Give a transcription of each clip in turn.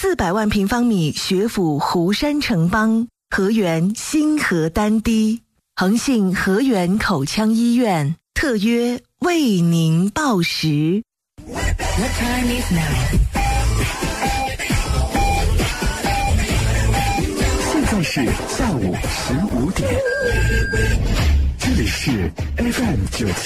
400万平方米学府湖山城邦，河源新河丹堤，恒信河源口腔医院特约为您报时。 What time is now? 现在是下午15点，这里是 FM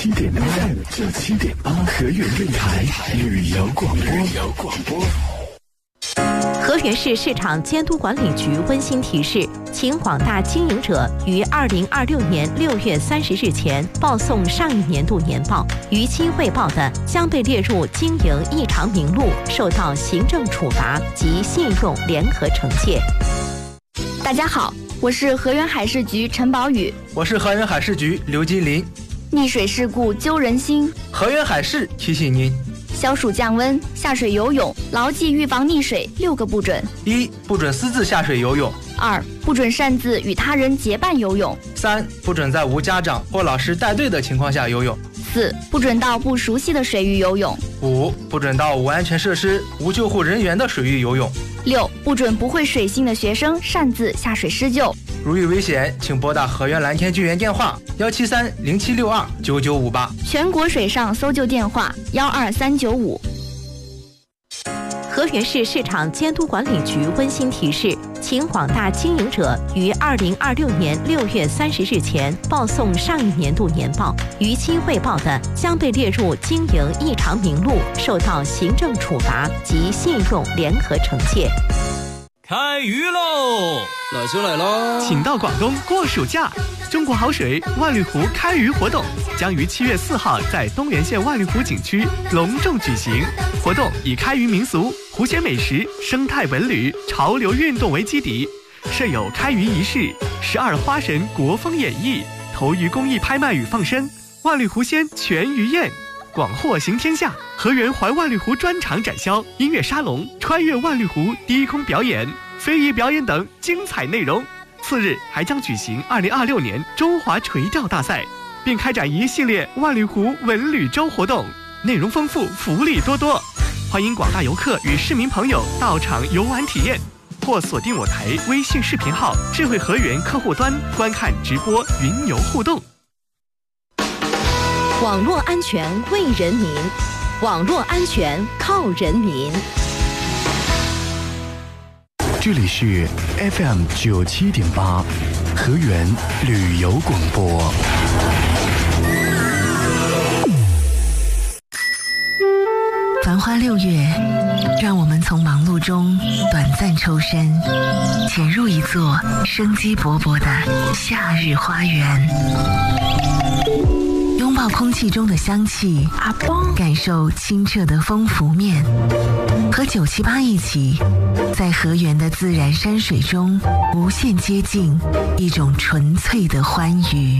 97.8河源电台旅游广播。 河源市市场监督管理局温馨提示，请广大经营者于2026年6月30日前报送上一年度年报，逾期未报的将被列入经营异常名录，受到行政处罚及信用联合惩戒。 大家好，我是河源海事局陈宝宇。 我是河源海事局刘金林。 溺水事故揪人心， 河源海事提醒您： 消暑降温，下水游泳，牢记预防溺水6个不准。 1. 不准私自下水游泳。 2. 不准擅自与他人结伴游泳。 3. 不准在无家长或老师带队的情况下游泳。 4. 不准到不熟悉的水域游泳。 5. 不准到无安全设施、无救护人员的水域游泳。 6. 不准不会水性的学生擅自下水施救。 如遇危险，请拨打河源蓝天救援电话17307629958， 全国水上搜救电话12395。 河源市市场监督管理局温馨提示，请广大经营者于2026年6月30日前报送上一年度年报，逾期未报的将被列入经营异常名录，受到行政处罚及信用联合惩戒。 开鱼喽！ 老兄来喽！ 请到广东过暑假，中国好水万绿湖开鱼活动将于7月4号在东源县万绿湖景区隆重举行。活动以开渔民俗、湖鲜美食、生态文旅、潮流运动为基底，设有开渔仪式、12花神国风演绎、投鱼公益拍卖与放生、万绿湖鲜全鱼宴，广获行天下。河源环万绿湖专场展销、音乐沙龙、穿越万绿湖低空表演、非遗表演等精彩内容。次日还将举行2026年中华垂钓大赛，并开展一系列万绿湖文旅周活动，内容丰富，福利多多。欢迎广大游客与市民朋友到场游玩体验，或锁定我台微信视频号智慧河源客户端观看直播云游互动。 网络安全为人民，网络安全靠人民。 这里是 FM 97.8河源旅游广播。 繁花6月，让我们从忙碌中短暂抽身，潜入一座生机勃勃的夏日花园，拥抱空气中的香气，感受清澈的风拂面，和978一起，在河源的自然山水中无限接近一种纯粹的欢愉。